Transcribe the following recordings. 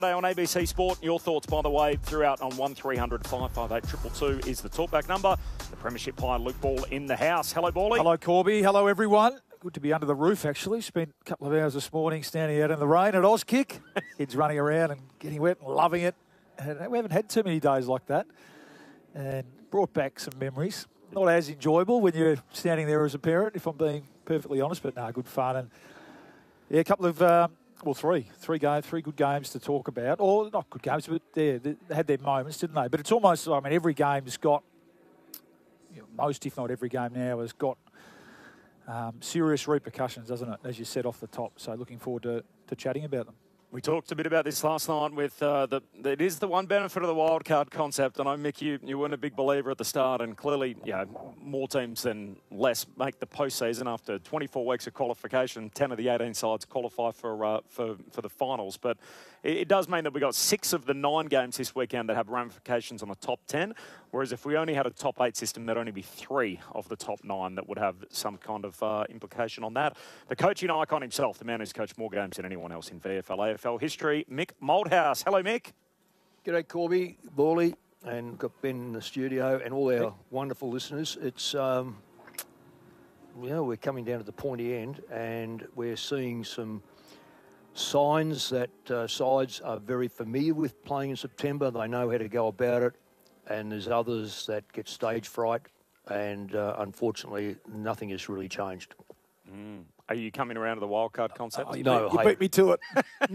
Today on ABC Sport, your thoughts, by the way, throughout on 1300 558 222 is the talkback number. The Premiership player Luke Ball in the house. Hello, Bally. Hello, Corby. Hello, everyone. Good to be under the roof, actually. Spent a couple of hours this morning standing out in the rain at Auskick. Kids running around and getting wet and loving it. And we haven't had too many days like that. And brought back some memories. Not as enjoyable when you're standing there as a parent, if I'm being perfectly honest, but no, good fun. And yeah, a couple of... three good games to talk about. Or not good games, but they had their moments, didn't they? But it's almost, every game's got, most if not every game now has got serious repercussions, doesn't it, as you said off the top. So looking forward to chatting about them. We talked a bit about this last night with it is the one benefit of the wildcard concept. I know, Mick, you weren't a big believer at the start, and clearly, more teams than less make the postseason after 24 weeks of qualification. 10 of the 18 sides qualify for the finals, but it does mean that we got 6 of the 9 games this weekend that have ramifications on the top 10. Whereas if we only had a top 8 system, there'd only be 3 of the top 9 that would have some kind of implication on that. The coaching icon himself, the man who's coached more games than anyone else in VFL, AFL history, Mick Malthouse. Hello, Mick. G'day, Corby, Bally, and got Ben in the studio and all our wonderful listeners. It's, we're coming down to the pointy end, and we're seeing some signs that sides are very familiar with playing in September. They know how to go about it. And there's others that get stage fright, and unfortunately, nothing has really changed. Are you coming around to the wildcard concept? No, you beat me to it.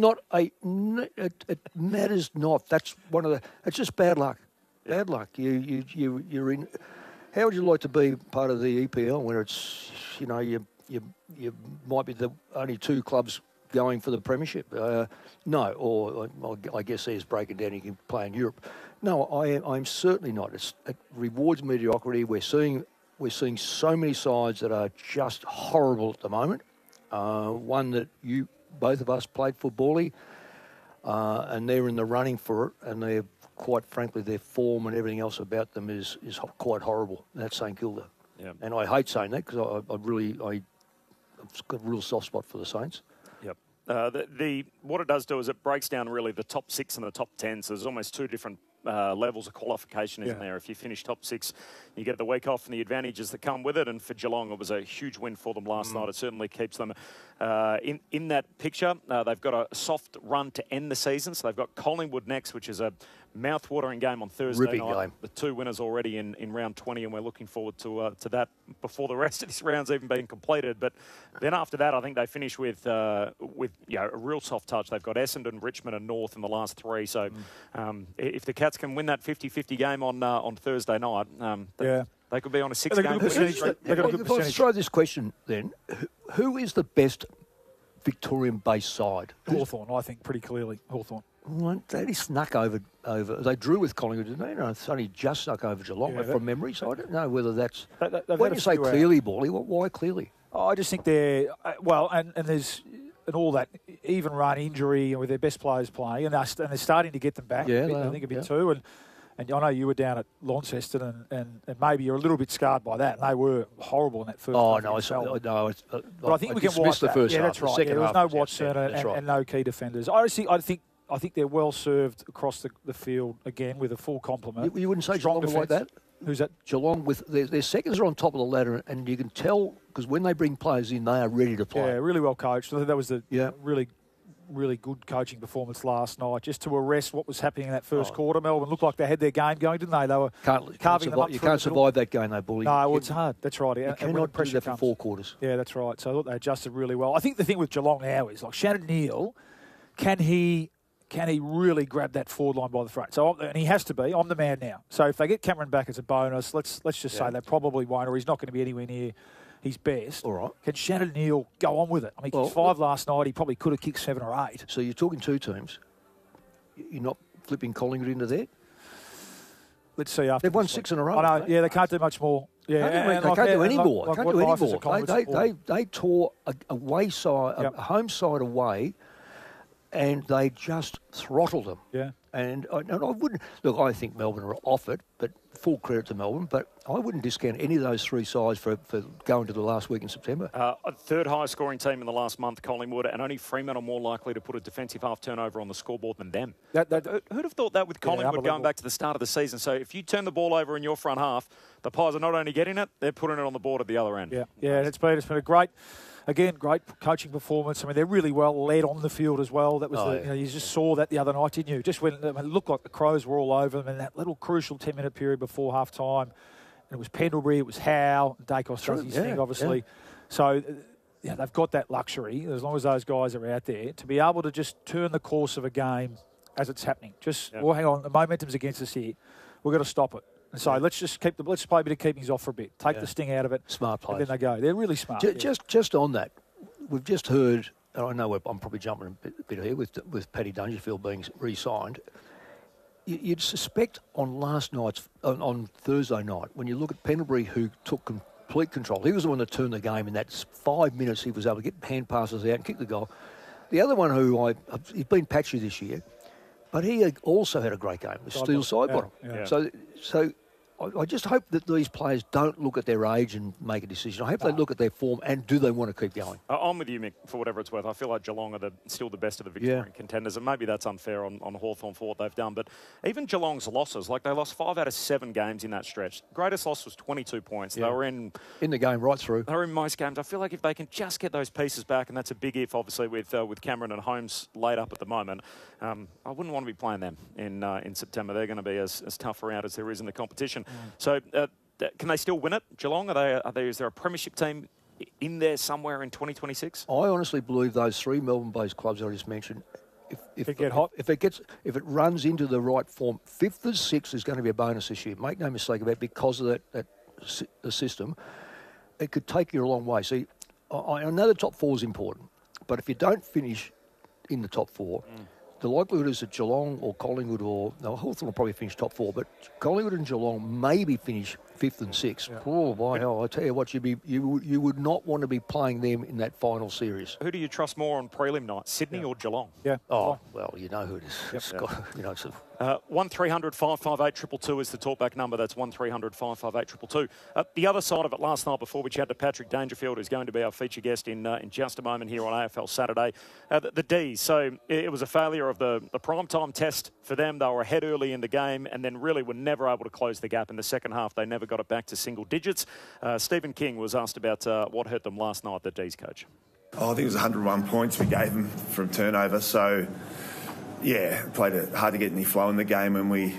It matters not. That's one of the. It's just bad luck. Bad luck. You're in. How would you like to be part of the EPL when it's you might be the only 2 clubs going for the premiership? No, or I guess there's breaking down. You can play in Europe. No, I'm certainly not. It rewards mediocrity. We're seeing so many sides that are just horrible at the moment. One that both of us played for, Bally, and they're in the running for it. And they're quite frankly, their form and everything else about them is quite horrible. And that's St Kilda. Yeah. And I hate saying that because I've got a real soft spot for the Saints. Yep. What it does do is it breaks down really the top 6 and the top 10. So there's almost 2 different levels of qualification, isn't there? If you finish top 6, you get the week off and the advantages that come with it. And for Geelong, it was a huge win for them last night. It certainly keeps them in that picture. They've got a soft run to end the season. So they've got Collingwood next, which is a mouth-watering game on Thursday Ripping night. game. The 2 winners already in round 20, and we're looking forward to that before the rest of this round's even been completed. But then after that, I think they finish with a real soft touch. They've got Essendon, Richmond and North in the last 3. So if the Cats can win that 50-50 game on Thursday night, they could be on a 6-game percentage. Let's throw this question then. Who is the best Victorian-based side? Hawthorn, I think, pretty clearly. Hawthorn. Well, they only snuck over. They drew with Collingwood, didn't they? No, it's only just snuck over Geelong from memory. So I don't know whether that's. When you say clearly, Bally, why clearly? I just think they're and there's all that even run injury and with their best players playing, and they're starting to get them back. Yeah, I think a bit too. And I know you were down at Launceston, and maybe you're a little bit scarred by that. And they were horrible in that first. But I think we can watch the first half. That's right. There was no Watson and no key defenders. I think they're well served across the field again with a full complement. You wouldn't say Geelong like that? Who's that? Geelong with their seconds are on top of the ladder, and you can tell because when they bring players in, they are ready to play. Yeah, really well coached. I think that was really good coaching performance last night, just to arrest what was happening in that first quarter. Melbourne looked like they had their game going, didn't they? They were carving them up. You can't survive that game, though, Bully. No, it's hard. That's right. You cannot do that for 4 quarters. Yeah, that's right. So I thought they adjusted really well. I think the thing with Geelong now is, like, Shannon Neale, can he really grab that forward line by the front? So, and he has to be. I'm the man now. So if they get Cameron back as a bonus, let's just say they probably won't, or he's not going to be anywhere near his best. All right. Can Shannon Neale go on with it? I mean, he kicked 5 last night. He probably could have kicked 7 or 8. So you're talking 2 teams. You're not flipping Collingwood into there? Let's see after. They've won 6 in a row. I know. Yeah, they can't do much more. Yeah, they can't do any more. They can't do any more. They tore a home side away. and they just throttled them. Yeah. And I wouldn't look. I think Melbourne are off it, but full credit to Melbourne. But I wouldn't discount any of those three sides for going to the last week in September. Third highest scoring team in the last month, Collingwood, and only Fremantle more likely to put a defensive half turnover on the scoreboard than them. Who'd have thought that with Collingwood going back to the start of the season? So if you turn the ball over in your front half, the Pies are not only getting it, they're putting it on the board at the other end. Yeah, it's been a great coaching performance. I mean, they're really well led on the field as well. That was you just saw that the other night, didn't you? Just when it looked like the Crows were all over them in that little crucial 10-minute period before half time. And it was Pendlebury, it was Howe, Dacos does his thing, obviously. Yeah. So, they've got that luxury, as long as those guys are out there, to be able to just turn the course of a game as it's happening. Well, hang on, the momentum's against us here. We've got to stop it. So let's just let's play a bit of keepings off for a bit. Take the sting out of it. Smart players. And then they go. They're really smart. Just on that, we've just heard. I know I'm probably jumping a bit here with Paddy Dangerfield being re-signed. You'd suspect on Thursday night, when you look at Pendlebury, who took complete control. He was the one that turned the game in that 5 minutes. He was able to get hand passes out and kick the goal. The other one he's been patchy this year, but he also had a great game with Steele Sidebottom. So I just hope that these players don't look at their age and make a decision. I hope they look at their form and do they want to keep going. I'm with you, Mick, for whatever it's worth. I feel like Geelong are still the best of the Victorian contenders, and maybe that's unfair on Hawthorn for what they've done. But even Geelong's losses, like they lost 5 out of 7 games in that stretch. Greatest loss was 22 points. They were in the game right through. They were in most games. I feel like if they can just get those pieces back, and that's a big if, obviously, with Cameron and Holmes laid up at the moment, I wouldn't want to be playing them in September. They're going to be as tough around as there is in the competition. So can they still win it, Geelong? Is there a premiership team in there somewhere in 2026? I honestly believe those 3 Melbourne-based clubs I just mentioned, if it get hot, if it runs into the right form, 5th and 6th is going to be a bonus this year. Make no mistake about it, because of the system. It could take you a long way. See, I know the top 4 is important, but if you don't finish in the top 4. The likelihood is that Geelong or Collingwood Hawthorn will probably finish top 4, but Collingwood and Geelong maybe finish 5th and 6th. Yeah. Oh, by hell, I tell you what, you would not want to be playing them in that final series. Who do you trust more on prelim night, Sydney or Geelong? Yeah. Oh, well, you know who it is. It's got, it's 1300 558 222 is the talkback number. That's 1300 558 222. The other side of it last night, before we chat to Patrick Dangerfield, who's going to be our feature guest in just a moment here on AFL Saturday. The D's. So it was a failure of the primetime test for them. They were ahead early in the game and then really were never able to close the gap in the second half. They never got it back to single digits. Stephen King was asked about what hurt them last night, the D's coach. I think it was 101 points we gave them from turnover. So, played it hard to get any flow in the game when we,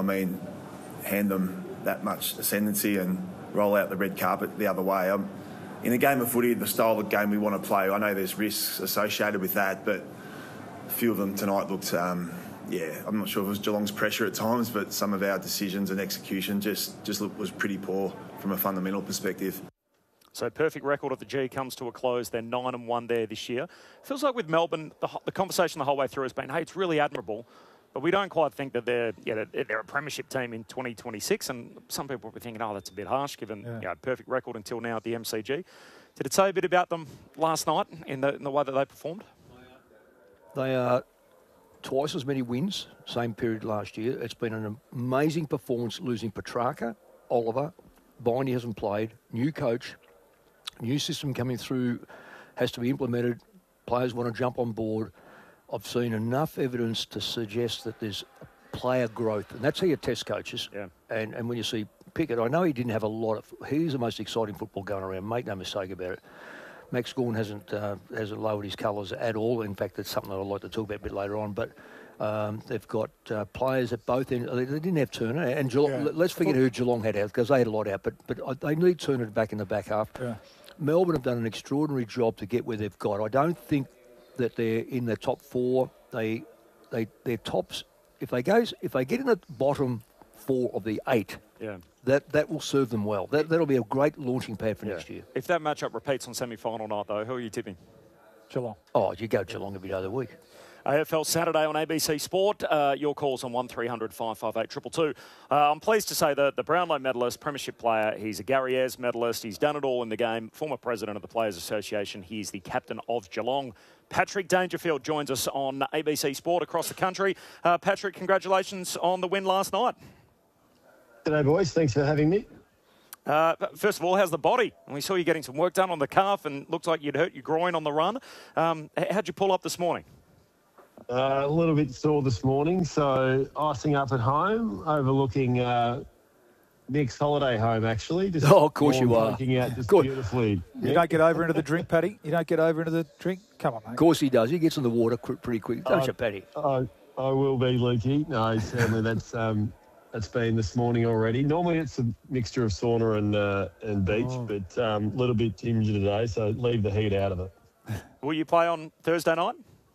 hand them that much ascendancy and roll out the red carpet the other way. In a game of footy, the style of game we want to play, I know there's risks associated with that, but a few of them tonight looked, I'm not sure if it was Geelong's pressure at times, but some of our decisions and execution just was pretty poor from a fundamental perspective. So perfect record of the G comes to a close. They're 9-1 there this year. Feels like with Melbourne, the conversation the whole way through has been, hey, it's really admirable, but we don't quite think that they're a premiership team in 2026. And some people will be thinking, oh, that's a bit harsh given perfect record until now at the MCG. Did it say a bit about them last night in the way that they performed? They are twice as many wins, same period last year. It's been an amazing performance losing Petrarca, Oliver. Biney hasn't played. New coach. New system coming through has to be implemented. Players want to jump on board. I've seen enough evidence to suggest that there's player growth, and that's how you test coaches. Yeah. And when you see Pickett, I know he didn't have a lot of. He's the most exciting football going around. Make no mistake about it. Max Gawn hasn't lowered his colours at all. In fact, that's something that I'd like to talk about a bit later on. But they've got players at both ends. They didn't have Turner, and Geelong, let's forget who Geelong had out, because they had a lot out. But they need Turner back in the back half. Yeah. Melbourne have done an extraordinary job to get where they've got. I don't think that they're in the top 4. They're tops. If they get in the bottom 4 of the 8, that will serve them well. That'll be a great launching pad for next year. If that matchup repeats on semi-final night, though, who are you tipping? Geelong. Oh, you go Geelong every day of the week. AFL Saturday on ABC Sport. Your calls on 1300 558 222. I'm pleased to say that the Brownlow medalist, premiership player, he's a Gary Ayres medalist. He's done it all in the game. Former president of the Players Association. He's the captain of Geelong. Patrick Dangerfield joins us on ABC Sport across the country. Patrick, congratulations on the win last night. G'day, boys. Thanks for having me. First of all, how's the body? We saw you getting some work done on the calf and looked like you'd hurt your groin on the run. How'd you pull up this morning? A little bit sore this morning, so icing up at home, overlooking Nick's holiday home, actually. Just of course you are. Out just Good. beautifully. You don't get over into the drink, Paddy? You don't get over into the drink? Come on, mate. Of course he does. He gets in the water pretty quick, don't you, Paddy? I will be, Lukey. No, certainly that's been this morning already. Normally it's a mixture of sauna and beach, but a little bit ginger today, so leave the heat out of it. Will you play on Thursday night?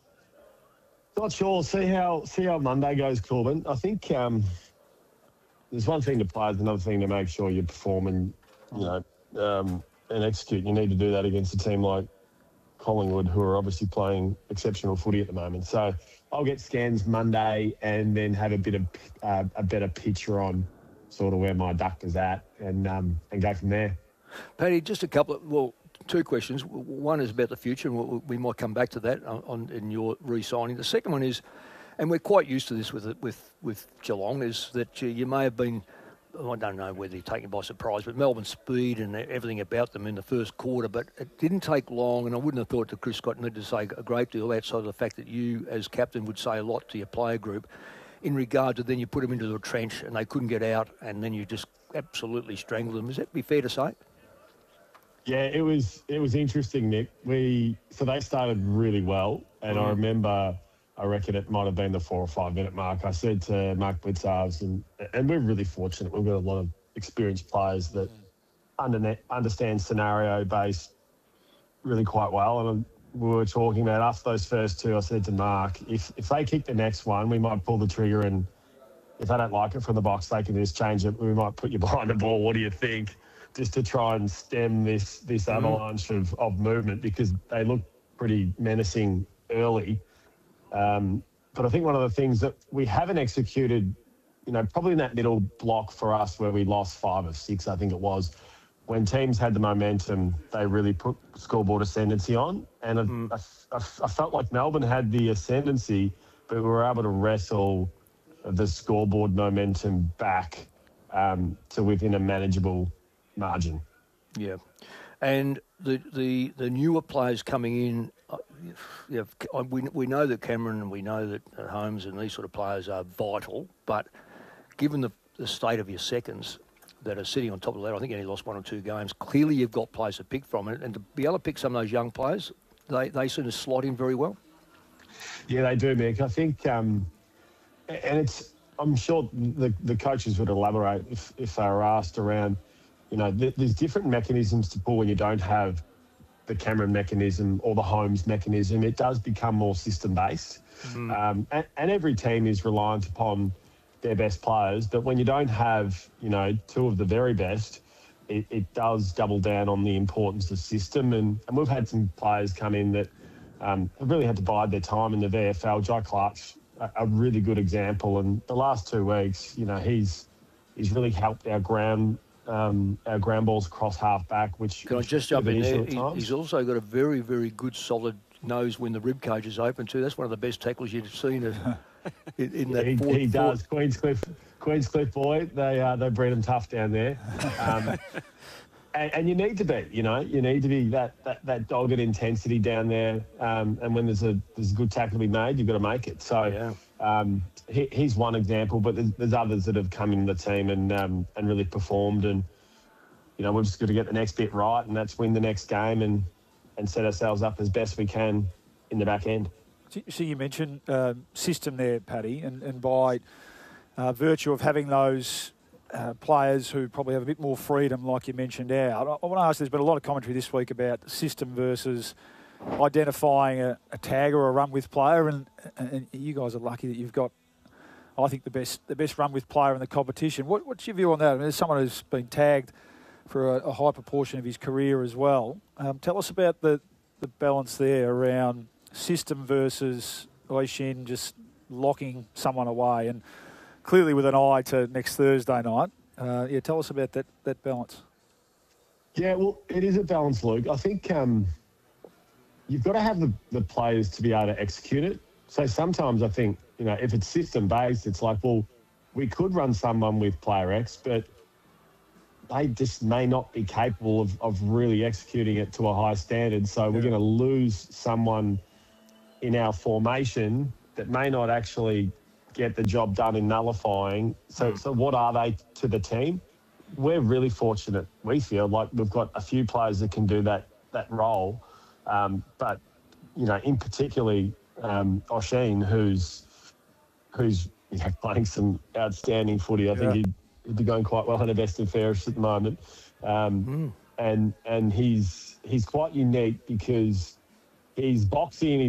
Not sure. See how Monday goes, Corbin. I think there's one thing to play, there's another thing to make sure you perform and and execute. You need to do that against a team like Collingwood, who are obviously playing exceptional footy at the moment. So I'll get scans Monday and then have a better picture on sort of where my duck is at and go from there. Paddy, just a couple two questions. One is about the future, and we might come back to that in your re-signing. The second one is, and we're quite used to this with Geelong, is that you may have been, I don't know whether you're taken by surprise, but Melbourne's speed and everything about them in the first quarter, but it didn't take long, and I wouldn't have thought that Chris Scott needed to say a great deal outside of the fact that you, as captain, would say a lot to your player group in regard to then you put them into the trench and they couldn't get out, and then you just absolutely strangled them. Is that be fair to say? Yeah, it was interesting, Nick. So they started really well, and I remember, I reckon it might have been the 4 or 5 minute mark. I said to Mark Blitzarves, and we're really fortunate. We've got a lot of experienced players that understand scenario based really quite well. And we were talking about after those first two. I said to Mark, if they kick the next one, we might pull the trigger, and if they don't like it from the box, they can just change it. We might put you behind the ball. What do you think? Just to try and stem this avalanche of movement, because they look pretty menacing early. But I think one of the things that we haven't executed, probably in that middle block for us where we lost 5 of 6, I think it was, when teams had the momentum, they really put scoreboard ascendancy on. And I felt like Melbourne had the ascendancy, but we were able to wrestle the scoreboard momentum back to within a manageable margin. Yeah. And the newer players coming in, we know that Cameron and we know that Holmes and these sort of players are vital, but given the state of your seconds that are sitting on top of that, I think you only lost 1 or 2 games, clearly you've got players to pick from, and to be able to pick some of those young players, they sort of slot in very well. Yeah, they do, Mick. I think, and I'm sure the coaches would elaborate if they were asked around, there's different mechanisms to pull when you don't have the Cameron mechanism or the Holmes mechanism. It does become more system-based. And every team is reliant upon their best players. But when you don't have, 2 of the very best, it does double down on the importance of system. And we've had some players come in that have really had to bide their time in the VFL. Jai Clark's a really good example. And the last 2 weeks, he's really helped our ground balls across half back, which... Can I just jump in there? He's also got a very, very good, solid nose when the rib cage is open too. That's one of the best tackles you've seen in that. He does. Queenscliff boy, they breed him tough down there. And you need to be, you need to be that dogged intensity down there. And when there's a good tackle to be made, you've got to make it. So he's one example, but there's others that have come in the team and really performed. And, we've just got to get the next bit right, and that's win the next game and set ourselves up as best we can in the back end. So you mentioned system there, Paddy, and by virtue of having those players who probably have a bit more freedom, like you mentioned out, I want to ask, there's been a lot of commentary this week about system versus identifying a tag or a run-with player, and you guys are lucky that you've got, I think, the best run-with player in the competition. What's your view on that? I mean, there's someone who's been tagged for a high proportion of his career as well. Tell us about the balance there around system versus Oishin just locking someone away, and clearly with an eye to next Thursday night. Tell us about that balance. Yeah, well, it is a balance, Luke. I think you've got to have the players to be able to execute it. So sometimes I think, if it's system-based, it's like, well, we could run someone with player X, but they just may not be capable of really executing it to a high standard. So we're going to lose someone in our formation that may not actually get the job done in nullifying. So what are they to the team? We're really fortunate. We feel like we've got a few players that can do that role. But, in particularly Oishin, who's playing some outstanding footy. I think he'd be going quite well in the best and fairest at the moment. And he's quite unique because he's boxy and